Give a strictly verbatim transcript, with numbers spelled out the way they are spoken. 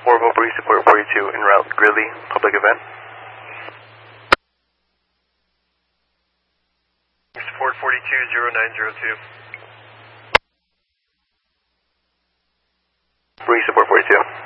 Orville Breeze Support forty-two, en route Greeley, public event. Support forty-two, zero nine zero two. Breeze Support forty-two.